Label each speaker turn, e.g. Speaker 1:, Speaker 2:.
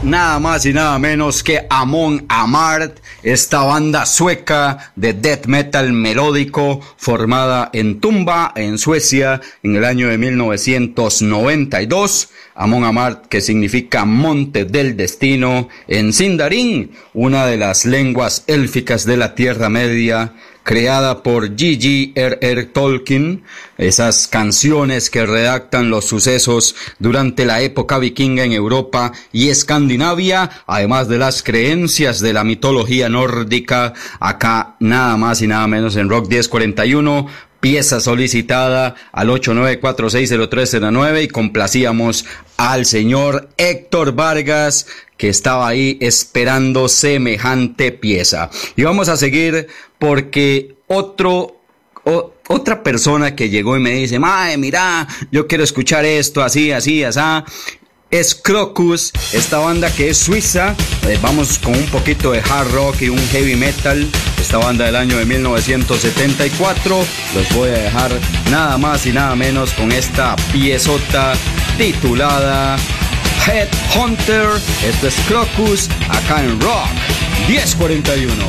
Speaker 1: nada más y nada menos que Amon Amarth, esta banda sueca de death metal melódico formada en Tumba, en Suecia, en el año de 1992. Amon Amarth, que significa Monte del Destino, en Sindarin, una de las lenguas élficas de la Tierra Media, creada por J.J.R.R. Tolkien, esas canciones que redactan los sucesos durante la época vikinga en Europa y Escandinavia, además de las creencias de la mitología nórdica, acá nada más y nada menos en Rock 1041, pieza solicitada al 89460309 y complacíamos al señor Héctor Vargas, que estaba ahí esperando semejante pieza. Y vamos a seguir porque otra persona que llegó y me dice, mae, mira, yo quiero escuchar esto, así, así, así, es Crocus, esta banda que es suiza. Vamos con un poquito de hard rock y un heavy metal, esta banda del año de 1974. Los voy a dejar nada más y nada menos con esta piezota titulada Headhunter. Esto es Crocus acá en Rock 1041.